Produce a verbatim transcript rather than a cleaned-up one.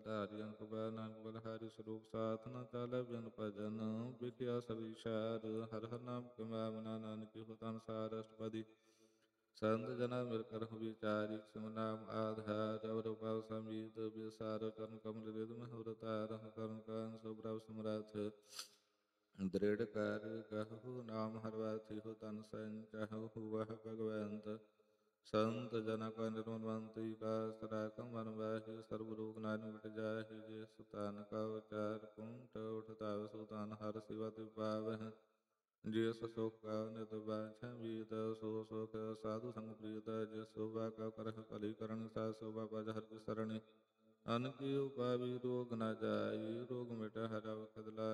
ਧਾਰਿ ਅੰਕ ਬੈ ਨਾਨਕ ਬਲਿਹਾਰੀ ਸਰੂਪ ਸਾਥ ਨ ਚਾਲੈ ਬਿਨ ਭਜਨ ਵਿਖਿਆ ਸਭੀ ਸ਼ਹਿਰ ਹਰਿ ਹਰਿ ਨਾਮ ਕਮਾਇ ਮਨਾ ਨਾਨਕ ਹੋ ਤਨ ਸਾਰ ਅਸ਼ਟਪਦੀ ਸੰਤ ਜਨਾ ਮਿਲ ਕਰਹੁ ਵਿਚਾਰੀ ਸਿਮ ਨਾਮ ਆਧਾਰ ਅਵਰ ਪਵ ਸਮੀਤ ਵਿਸਾਰ ਕਰਨ ਕਮਲ ਰਿਦ ਮਹੁਰ ਤਾਰ ਕਰਨ ਕਾਨ ਸੋ ਪ੍ਰਭ ਸਮਰਥ ਦ੍ਰਿੜ ਕਾਰਿ ਕਹਹੁ ਨਾਮ ਹਰਵਾਥੀ ਹੋ ਤਨ ਸੰਚਹੁ ਵਹ ਭਗਵੰਤ ਸੰਤ ਜਨਾ ਕਾ ਨਿਰਮਲਵੰਤੀ ਕਾ ਸਰਾਖ ਮਨ ਵਾਹਿ ਸਰਬ ਰੋਗ ਨਾਨਕ ਮਿਟ ਜਾਹਿ ਜੇ ਸੁਤਾਨ ਕਾ ਉਚਾਰ ਕੁੰਟ ਉਠਤਾਵ ਸੁਤਾਨ ਹਰ ਸਿਵਾ ਤੇ ਪਾਵਹਿ ਜਿਸ ਸੁਖ ਕਾ ਨਿਤ ਬਾਛੈ ਬੀਤ ਸੋ ਸੁਖ ਸਾਧੂ ਸੰਗ ਪ੍ਰੀਤ ਜਿਸ ਸੋਭਾ ਕਾ ਕਰਹਿ ਭਲੀ ਕਰਨ ਸਾ ਸੋਭਾ ਪਜ ਹਰਿ ਕੀ ਸਰਣੀ ਅਨ ਕੀ ਉਪਾਵੀ ਰੋਗ ਨ ਜਾਈ ਰੋਗ ਮਿਟ ਹਰਿ ਵਖਦ ਲਾਈ